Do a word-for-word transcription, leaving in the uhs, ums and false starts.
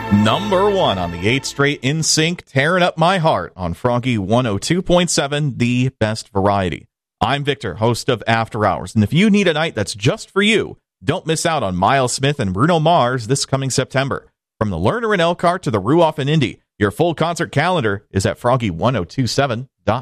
Number one on the eighth straight In Sync, tearing up my heart on Froggy one oh two point seven, the best variety. I'm Victor, host of After Hours, and if you need a night that's just for you, don't miss out on Miles Smith and Bruno Mars this coming September. From the Lerner and Elkhart to the Ruoff and Indy, your full concert calendar is at froggy ten twenty-seven dot com.